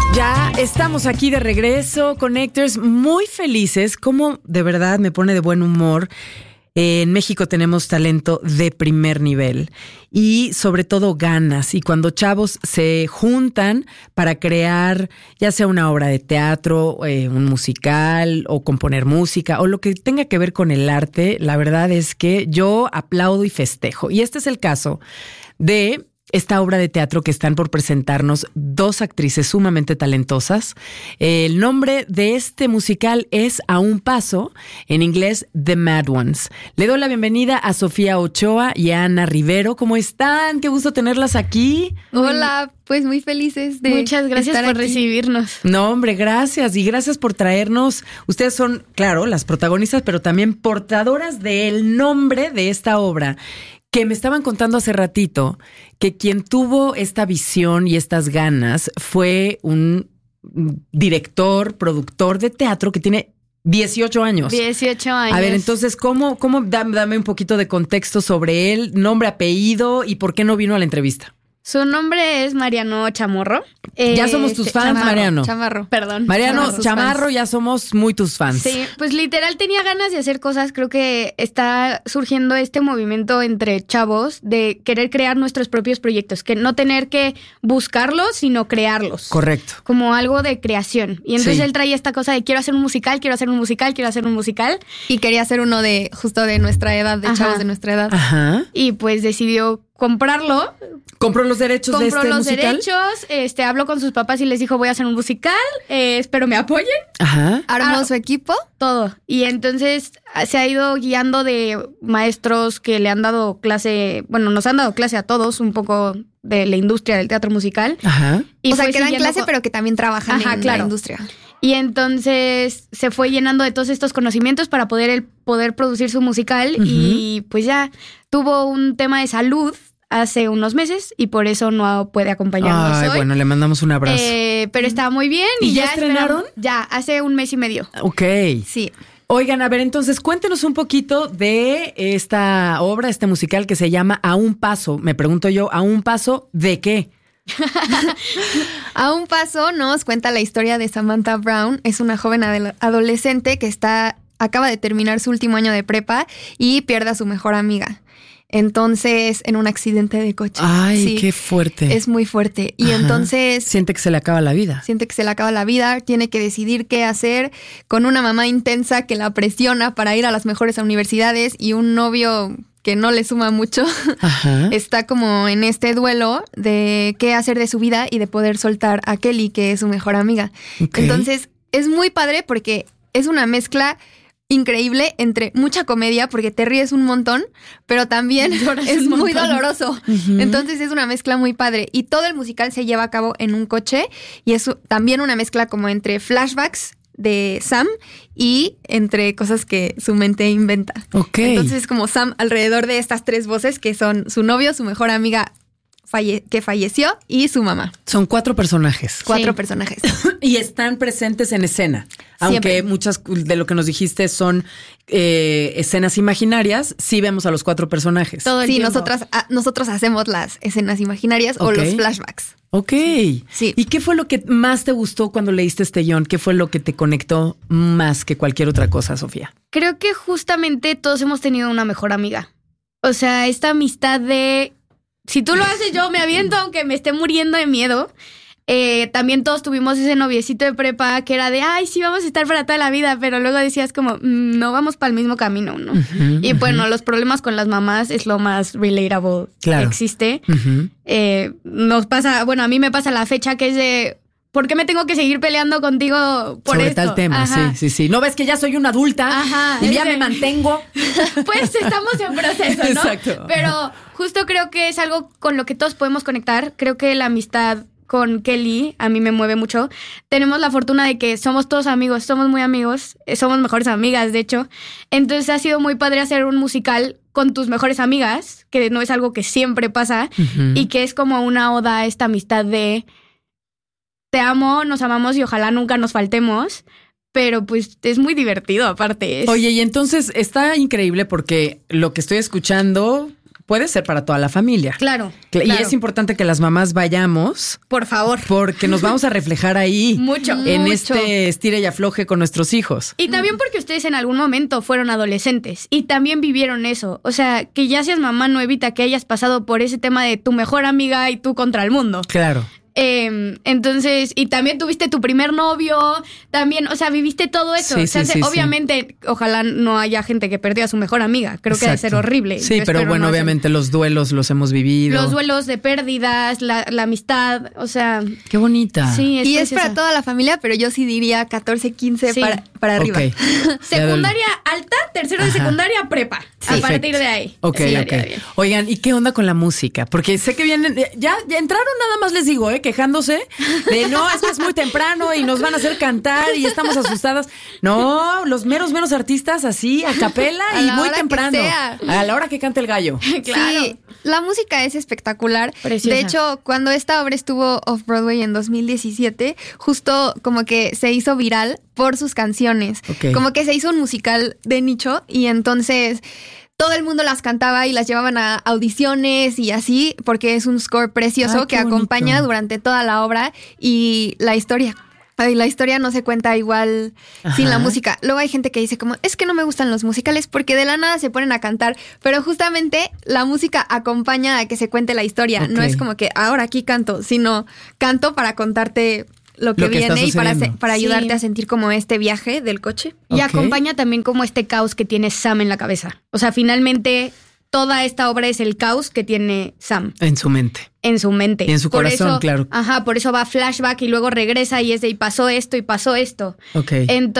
Ya estamos aquí de regreso, Connectors, muy felices, como de verdad me pone de buen humor. En México tenemos talento de primer nivel y sobre todo ganas. Y cuando chavos se juntan para crear ya sea una obra de teatro, un musical o componer música o lo que tenga que ver con el arte, la verdad es que yo aplaudo y festejo. Y este es el caso de esta obra de teatro que están por presentarnos dos actrices sumamente talentosas. El nombre de este musical es A un Paso, en inglés The Mad Ones. Le doy la bienvenida a Sofía Ochoa y a Ana Rivero. ¿Cómo están? Qué gusto tenerlas aquí. Hola, pues muy felices de Muchas gracias estar por aquí. recibirnos. No, hombre, gracias. Y gracias por traernos. Ustedes son, claro, las protagonistas, pero también portadoras del nombre de esta obra. Que me estaban contando hace ratito que quien tuvo esta visión y estas ganas fue un director, productor de teatro que tiene 18 años. 18 años. A ver, entonces, ¿cómo dame un poquito de contexto sobre él, nombre, apellido y por qué no vino a la entrevista? Su nombre es Mariano Chamorro. Ya somos tus fans, Chamarro, Mariano. Chamarro. Perdón. Mariano Sus Chamarro, fans. ya somos muy tus fans. Sí, pues literal tenía ganas de hacer cosas. Creo que está surgiendo este movimiento entre chavos de querer crear nuestros propios proyectos, que no tener que buscarlos, sino crearlos. Correcto. Como algo de creación. Y entonces Sí. él traía esta cosa de quiero hacer un musical, quiero hacer un musical, quiero hacer un musical. Y quería hacer uno de justo de nuestra edad, de Ajá. chavos de nuestra edad. Ajá. Y pues decidió comprarlo. ¿Compró los derechos de Compró este los musical? derechos, habló con sus papás y les dijo voy a hacer un musical, espero me apoyen. Ajá. Armó su equipo. Todo. Y entonces se ha ido guiando de maestros que le han dado clase, bueno, nos han dado clase a todos un poco de la industria del teatro musical. Ajá. Y O sea, fue que dan siguiendo clase, pero que también trabajan Ajá, en claro. la industria. Y entonces se fue llenando de todos estos conocimientos para poder producir su musical. Ujú. Y pues ya tuvo un tema de salud hace unos meses y por eso no puede acompañarnos Ay, hoy. bueno, le mandamos un abrazo. Pero estaba muy bien. ¿Y ya esperamos- estrenaron? Ya, hace un mes y medio. Ok. Sí. Oigan, a ver, entonces cuéntenos un poquito de esta obra, este musical que se llama A un Paso. Me pregunto yo, ¿a un paso de qué? A un paso nos cuenta la historia de Samantha Brown. Es una joven adolescente que acaba de terminar su último año de prepa y pierde a su mejor amiga. Entonces, en un accidente de coche. Ay, Sí, qué fuerte. es muy fuerte. Y Ajá. entonces Siente que se le acaba la vida. siente que se le acaba la vida, tiene que decidir qué hacer con una mamá intensa que la presiona para ir a las mejores universidades y un novio que no le suma mucho. Ajá. Está como en este duelo de qué hacer de su vida y de poder soltar a Kelly, que es su mejor amiga. Ok. Entonces, es muy padre porque es una mezcla increíble entre mucha comedia, porque te ríes un montón, pero también Lloras es un muy montón. doloroso. Ujú. Entonces es una mezcla muy padre. Y todo el musical se lleva a cabo en un coche y es también una mezcla como entre flashbacks de Sam y entre cosas que su mente inventa. Ok. Entonces es como Sam alrededor de estas tres voces que son su novio, su mejor amiga que falleció y su mamá. Son 4 personajes. 4 Sí. personajes. Y están presentes en escena. Aunque Siempre. muchas de lo que nos dijiste son escenas imaginarias, sí vemos a los 4 personajes. Todo el Sí, tiempo. nosotros hacemos las escenas imaginarias o Ok. los flashbacks. Ok. Sí. ¿Y qué fue lo que más te gustó cuando leíste este guión? ¿Qué fue lo que te conectó más que cualquier otra cosa, Sofía? Creo que justamente todos hemos tenido una mejor amiga. O sea, esta amistad de si tú lo haces, yo me aviento aunque me esté muriendo de miedo. También todos tuvimos ese noviecito de prepa que era de, ay, sí, vamos a estar para toda la vida, pero luego decías como, no vamos para el mismo camino, ¿no? Ujú, Y bueno, los problemas con las mamás es lo más relatable Claro. que existe. ujú. Nos pasa, bueno, a mí me pasa la fecha que es de, ¿por qué me tengo que seguir peleando contigo por Sobre esto? tal tema, Ajá. sí. ¿No ves que ya soy una adulta? Ajá, Y ya ese- me mantengo. Pues estamos en proceso, ¿no? Exacto. Pero justo creo que es algo con lo que todos podemos conectar. Creo que la amistad con Kelly a mí me mueve mucho. Tenemos la fortuna de que somos todos amigos, somos muy amigos, somos mejores amigas, de hecho. Entonces ha sido muy padre hacer un musical con tus mejores amigas, que no es algo que siempre pasa, Ujú. y que es como una oda a esta amistad de te amo, nos amamos y ojalá nunca nos faltemos. Pero pues es muy divertido aparte. Oye, y entonces está increíble porque lo que estoy escuchando puede ser para toda la familia. Claro. Y claro. es importante que las mamás vayamos. Por favor. Porque nos vamos a reflejar ahí. Mucho. En Mucho. este estire y afloje con nuestros hijos. Y también porque ustedes en algún momento fueron adolescentes y también vivieron eso. O sea, que ya seas mamá no evita que hayas pasado por ese tema de tu mejor amiga y tú contra el mundo. Claro. Entonces, y también tuviste tu primer novio, también, o sea, viviste todo eso. Sí, O sea, sí, sí, obviamente, ojalá no haya gente que perdió a su mejor amiga. Creo que debe ser Exacto. horrible. Sí, Yo pero espero bueno, no hacer- obviamente los duelos los hemos vivido. Los duelos de pérdidas, la amistad, o sea, Qué bonita. sí, Y es preciosa. para toda la familia, pero yo sí diría 14, 15 Sí. para arriba. Ok. Secundaria alta, tercero de Ajá. secundaria, prepa. A Perfecto. partir de ahí. Ok, Sí, ok. estaría bien. Oigan, ¿y qué onda con la música? Porque sé que vienen, ya entraron nada más les digo, quejándose de no, es que es muy temprano y nos van a hacer cantar y estamos asustadas. No, los meros artistas así, a capela A y la muy hora que temprano. sea. A la hora que cante el gallo. Claro. Sí, la música es espectacular. Preciosa. De hecho, cuando esta obra estuvo off-Broadway en 2017, justo como que se hizo viral por sus canciones. Ok. Como que se hizo un musical de nicho y entonces todo el mundo las cantaba y las llevaban a audiciones y así, porque es un score precioso Ay, qué que acompaña bonito. durante toda la obra y la historia. Ay, la historia no se cuenta igual sin Ajá. la música. Luego hay gente que dice como, es que no me gustan los musicales porque de la nada se ponen a cantar, pero justamente la música acompaña a que se cuente la historia. Ok. No es como que ahora aquí canto, sino canto para contarte lo que Lo que está viene y sucediendo. para Sí. ayudarte a sentir como este viaje del coche. Y Ok. acompaña también como este caos que tiene Sam en la cabeza. O sea, finalmente toda esta obra es el caos que tiene Sam En su mente. en su mente. Y en su Por corazón, eso, claro. Ajá, por eso va flashback y luego regresa y es de y pasó esto y pasó esto. Ok.